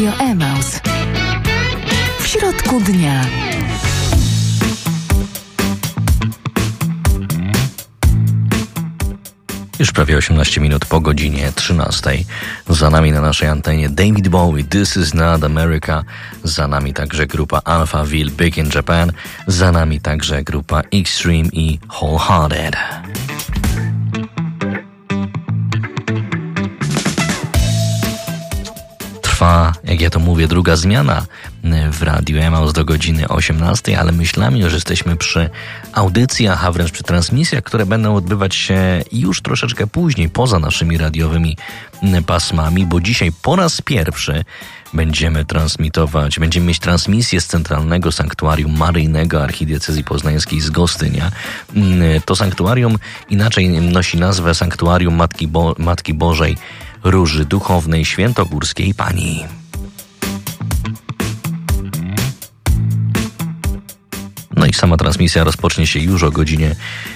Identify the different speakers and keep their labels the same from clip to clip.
Speaker 1: Radio Emaus. W środku dnia.
Speaker 2: Już prawie 18 minut po godzinie 13. Za nami na naszej antenie David Bowie, This is not America. Za nami także grupa Alphaville, Big in Japan. Za nami także grupa Extreme i Wholehearted. Trwa, jak ja to mówię, druga zmiana w Radiu Emaus do godziny 18, ale myślami już jesteśmy przy audycjach, a wręcz przy transmisjach, które będą odbywać się już troszeczkę później, poza naszymi radiowymi pasmami, bo dzisiaj po raz pierwszy będziemy mieć transmisję z Centralnego Sanktuarium Maryjnego Archidiecezji Poznańskiej z Gostynia. To sanktuarium inaczej nosi nazwę Sanktuarium Matki Bożej Róży Duchownej Świętogórskiej Pani. No i sama transmisja rozpocznie się już o godzinie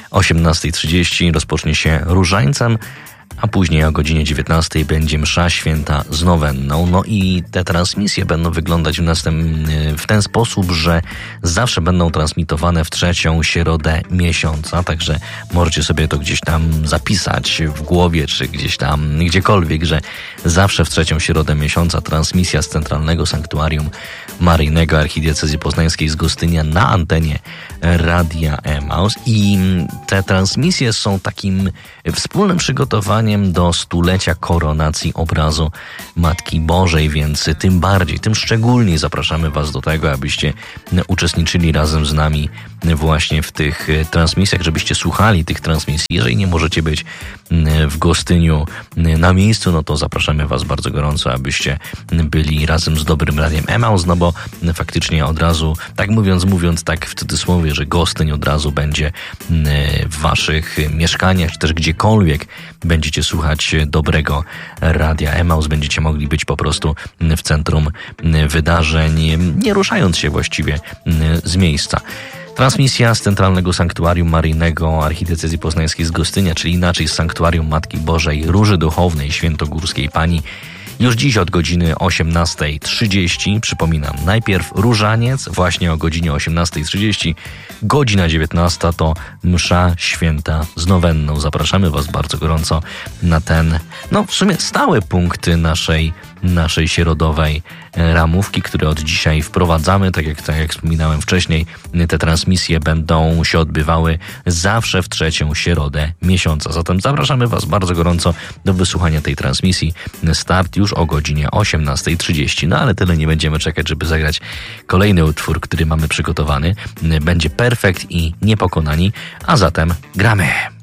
Speaker 2: 18:30. Rozpocznie się różańcem, a później o godzinie 19:00 będzie msza święta z nowenną. No i te transmisje będą wyglądać w ten sposób, że zawsze będą transmitowane w trzecią środę miesiąca, także możecie sobie to gdzieś tam zapisać w głowie, czy gdzieś tam, gdziekolwiek, że zawsze w trzecią środę miesiąca transmisja z Centralnego Sanktuarium Maryjnego Archidiecezji Poznańskiej z Gostynia na antenie Radia Emaus. I te transmisje są takim wspólnym przygotowaniem do stulecia koronacji obrazu Matki Bożej, więc tym szczególniej zapraszamy Was do tego, abyście uczestniczyli razem z nami właśnie w tych transmisjach, żebyście słuchali tych transmisji. Jeżeli nie możecie być w Gostyniu na miejscu, no to zapraszamy Was bardzo gorąco, abyście byli razem z Dobrym Radiem Emaus, no bo faktycznie od razu, tak mówiąc tak w cudzysłowie, że Gostyń od razu będzie w Waszych mieszkaniach, czy też gdziekolwiek będziecie słuchać Dobrego Radia Emaus, będziecie mogli być po prostu w centrum wydarzeń, nie ruszając się właściwie z miejsca. Transmisja z Centralnego Sanktuarium Maryjnego Archidiecezji Poznańskiej z Gostynia, czyli inaczej z Sanktuarium Matki Bożej Róży Duchownej Świętogórskiej Pani, już dziś od godziny 18:30. Przypominam, najpierw różaniec właśnie o godzinie 18:30, godzina 19:00 to msza święta z nowenną. Zapraszamy Was bardzo gorąco na ten, w sumie stały punkt naszej środowej ramówki, które od dzisiaj wprowadzamy. Tak jak wspominałem wcześniej, te transmisje będą się odbywały zawsze w trzecią środę miesiąca. Zatem zapraszamy Was bardzo gorąco do wysłuchania tej transmisji. Start już o godzinie 18:30. No ale tyle, nie będziemy czekać, żeby zagrać kolejny utwór, który mamy przygotowany. Będzie Perfekt i Niepokonani, a zatem gramy.